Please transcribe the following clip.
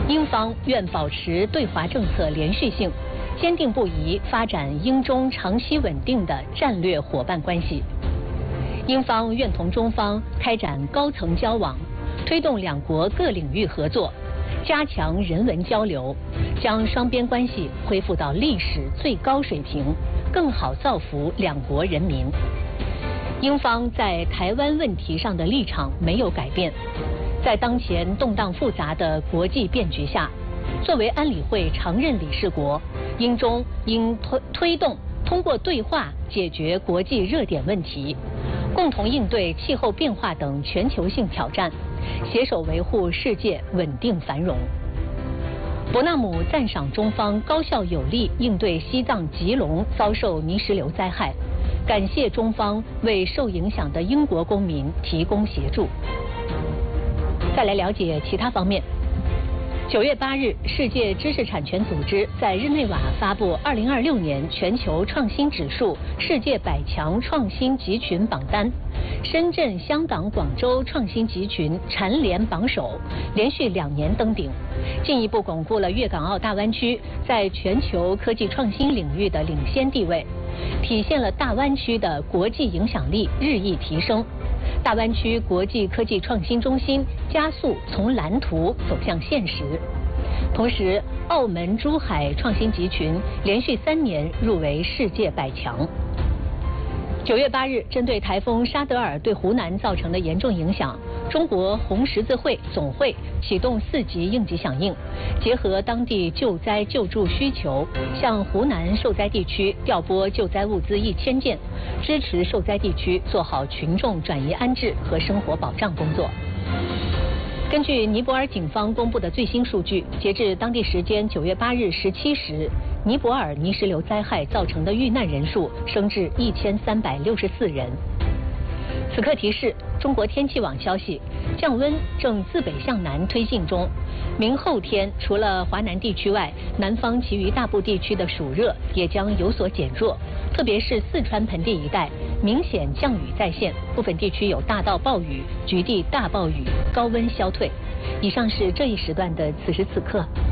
英方愿保持对华政策连续性，坚定不移发展英中长期稳定的战略伙伴关系。英方愿同中方开展高层交往，推动两国各领域合作，加强人文交流，将双边关系恢复到历史最高水平，更好造福两国人民。英方在台湾问题上的立场没有改变。在当前动荡复杂的国际变局下，作为安理会常任理事国，英中应推动通过对话解决国际热点问题，共同应对气候变化等全球性挑战，携手维护世界稳定繁荣。伯纳姆赞赏中方高效有力应对西藏吉隆遭受泥石流灾害，感谢中方为受影响的英国公民提供协助。再来了解其他方面。9月8日，世界知识产权组织在日内瓦发布2026年全球创新指数世界100强创新集群榜单，深圳、香港、广州创新集群蝉联榜首，连续2年登顶，进一步巩固了粤港澳大湾区在全球科技创新领域的领先地位，体现了大湾区的国际影响力日益提升。大湾区国际科技创新中心加速从蓝图走向现实。同时，澳门、珠海创新集群连续3年入围世界100强。9月8日，针对台风沙德尔对湖南造成的严重影响，中国红十字会总会启动4级应急响应，结合当地救灾救助需求，向湖南受灾地区调拨救灾物资1000件，支持受灾地区做好群众转移安置和生活保障工作。根据尼泊尔警方公布的最新数据，截至当地时间9月8日17时，尼泊尔泥石流灾害造成的遇难人数升至1364人。此刻提示：中国天气网消息，降温正自北向南推进中。明后天，除了华南地区外，南方其余大部地区的暑热也将有所减弱，特别是四川盆地一带明显降雨在现，部分地区有大到暴雨，局地大暴雨，高温消退。以上是这一时段的此时此刻。